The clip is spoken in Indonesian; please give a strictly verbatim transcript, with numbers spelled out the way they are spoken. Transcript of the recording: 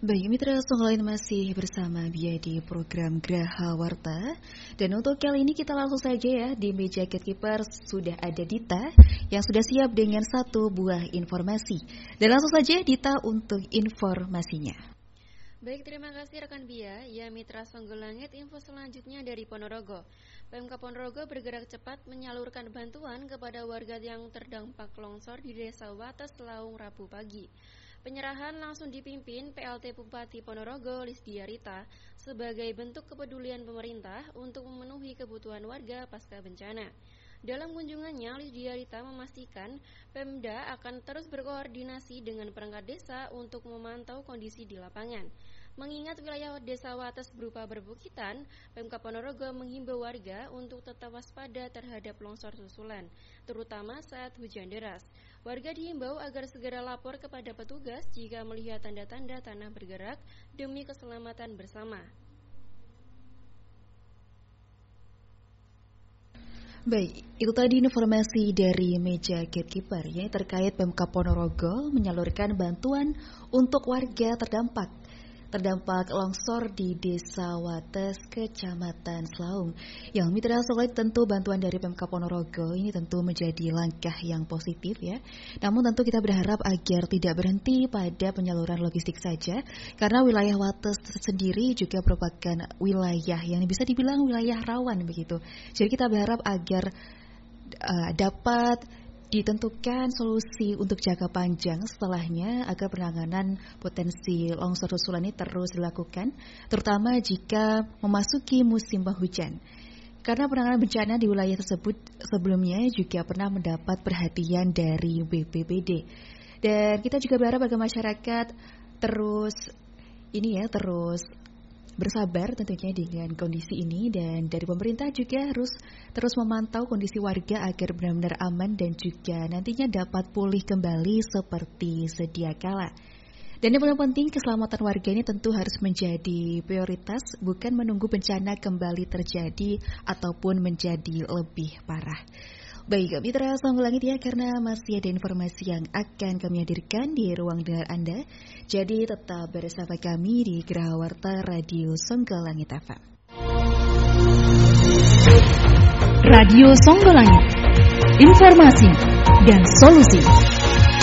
Baik, mitra lain masih bersama Bia di program Graha Warta. Dan untuk kali ini kita langsung saja ya, di meja gatekeeper sudah ada Dita yang sudah siap dengan satu buah informasi. Dan langsung saja Dita untuk informasinya. Baik, terima kasih rekan Bia. Ya, Mitra Songgolangit, info selanjutnya dari Ponorogo. Pemkab Ponorogo bergerak cepat menyalurkan bantuan kepada warga yang terdampak longsor di Desa Wates Laung Rabu pagi. Penyerahan langsung dipimpin P L T Bupati Ponorogo Lisdia Rita sebagai bentuk kepedulian pemerintah untuk memenuhi kebutuhan warga pasca bencana. Dalam kunjungannya, Lisdia Rita memastikan Pemda akan terus berkoordinasi dengan perangkat desa untuk memantau kondisi di lapangan. Mengingat wilayah Desa Wates berupa berbukitan, Pemkab Ponorogo menghimbau warga untuk tetap waspada terhadap longsor susulan, terutama saat hujan deras. Warga dihimbau agar segera lapor kepada petugas jika melihat tanda-tanda tanah bergerak demi keselamatan bersama. Baik, itu tadi informasi dari meja gatekeeper ya, terkait Pemkab Ponorogo menyalurkan bantuan untuk warga terdampak terdampak longsor di Desa Wates, Kecamatan Slaung. Yang mitra solid, tentu bantuan dari Pemkab Ponorogo ini tentu menjadi langkah yang positif ya. Namun tentu kita berharap agar tidak berhenti pada penyaluran logistik saja, karena wilayah Wates sendiri juga merupakan wilayah yang bisa dibilang wilayah rawan begitu. Jadi kita berharap agar uh, dapat ditentukan solusi untuk jangka panjang setelahnya agar penanganan potensi longsor susulan ini terus dilakukan, terutama jika memasuki musim penghujan. Karena penanganan bencana di wilayah tersebut sebelumnya juga pernah mendapat perhatian dari B P B D. Dan kita juga berharap agar masyarakat terus ini ya terus bersabar tentunya dengan kondisi ini, dan dari pemerintah juga harus terus memantau kondisi warga agar benar-benar aman dan juga nantinya dapat pulih kembali seperti sedia kala. Dan yang paling penting, keselamatan warga ini tentu harus menjadi prioritas, bukan menunggu bencana kembali terjadi ataupun menjadi lebih parah. Baik, mitra Songgolangit ya, karena masih ada informasi yang akan kami hadirkan di ruang dengar Anda. Jadi tetap bersama kami di Graha Warta Radio Songgolangit F M. Radio Songgolangit, informasi dan solusi.